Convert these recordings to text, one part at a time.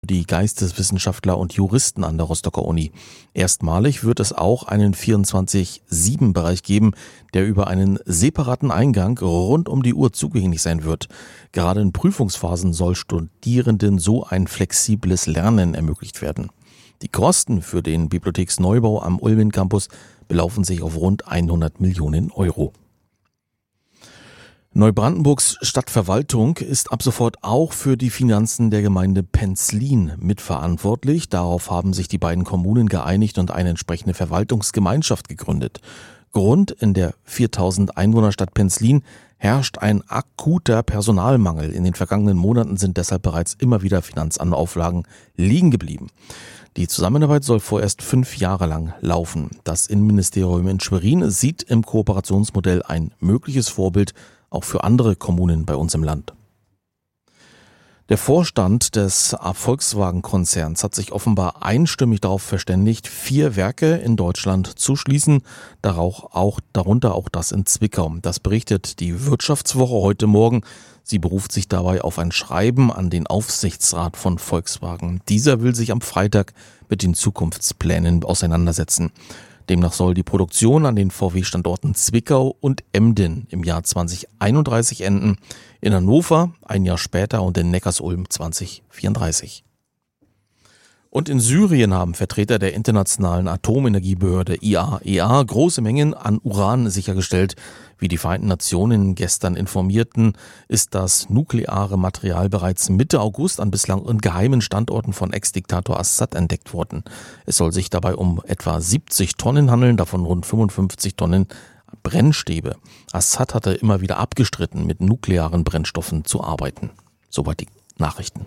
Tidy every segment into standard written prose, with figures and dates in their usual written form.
die Geisteswissenschaftler und Juristen an der Rostocker Uni. Erstmalig wird es auch einen 24/7-Bereich geben, der über einen separaten Eingang rund um die Uhr zugänglich sein wird. Gerade in Prüfungsphasen soll Studierenden so ein flexibles Lernen ermöglicht werden. Die Kosten für den Bibliotheksneubau am Ulmen Campus belaufen sich auf rund 100 Millionen Euro. Neubrandenburgs Stadtverwaltung ist ab sofort auch für die Finanzen der Gemeinde Penzlin mitverantwortlich. Darauf haben sich die beiden Kommunen geeinigt und eine entsprechende Verwaltungsgemeinschaft gegründet. Grund: in der 4000 Einwohnerstadt Penzlin herrscht ein akuter Personalmangel. In den vergangenen Monaten sind deshalb bereits immer wieder Finanzauflagen liegen geblieben. Die Zusammenarbeit soll vorerst 5 Jahre lang laufen. Das Innenministerium in Schwerin sieht im Kooperationsmodell ein mögliches Vorbild auch für andere Kommunen bei uns im Land. Der Vorstand des Volkswagen-Konzerns hat sich offenbar einstimmig darauf verständigt, 4 Werke in Deutschland zu schließen, darunter auch das in Zwickau. Das berichtet die Wirtschaftswoche heute Morgen. Sie beruft sich dabei auf ein Schreiben an den Aufsichtsrat von Volkswagen. Dieser will sich am Freitag mit den Zukunftsplänen auseinandersetzen. Demnach soll die Produktion an den VW-Standorten Zwickau und Emden im Jahr 2031 enden, in Hannover ein Jahr später und in Neckarsulm 2034. Und in Syrien haben Vertreter der Internationalen Atomenergiebehörde IAEA große Mengen an Uran sichergestellt. Wie die Vereinten Nationen gestern informierten, ist das nukleare Material bereits Mitte August an bislang geheimen Standorten von Ex-Diktator Assad entdeckt worden. Es soll sich dabei um etwa 70 Tonnen handeln, davon rund 55 Tonnen Brennstäbe. Assad hatte immer wieder abgestritten, mit nuklearen Brennstoffen zu arbeiten. Soweit die Nachrichten.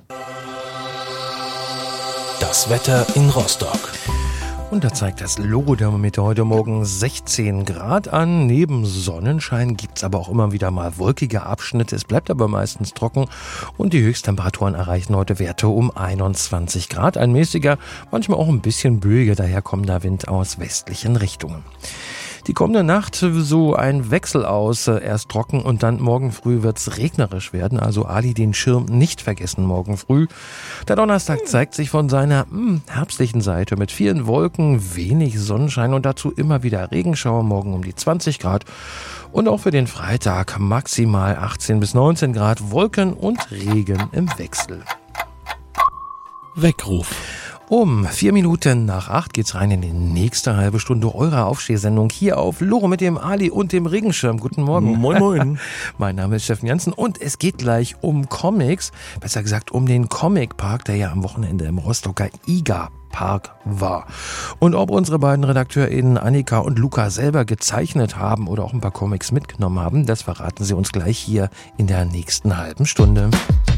Das Wetter in Rostock. Und da zeigt das Logothermometer heute Morgen 16 Grad an. Neben Sonnenschein gibt's aber auch immer wieder mal wolkige Abschnitte. Es bleibt aber meistens trocken und die Höchsttemperaturen erreichen heute Werte um 21 Grad. Ein mäßiger, manchmal auch ein bisschen böiger daherkommender Wind aus westlichen Richtungen. Die kommende Nacht so ein Wechsel aus, erst trocken und dann morgen früh wird's regnerisch werden. Also Ali, den Schirm nicht vergessen morgen früh. Der Donnerstag zeigt sich von seiner herbstlichen Seite mit vielen Wolken, wenig Sonnenschein und dazu immer wieder Regenschauer, morgen um die 20 Grad. Und auch für den Freitag maximal 18 bis 19 Grad, Wolken und Regen im Wechsel. Weckruf. Um 7:04 geht's rein in die nächste halbe Stunde eurer Aufstehsendung hier auf Loro mit dem Ali und dem Regenschirm. Guten Morgen. Moin, moin. Mein Name ist Steffen Jansen und es geht gleich um Comics. Besser gesagt um den Comic-Park, der ja am Wochenende im Rostocker IGA-Park war. Und ob unsere beiden RedakteurInnen Annika und Luca selber gezeichnet haben oder auch ein paar Comics mitgenommen haben, das verraten sie uns gleich hier in der nächsten halben Stunde.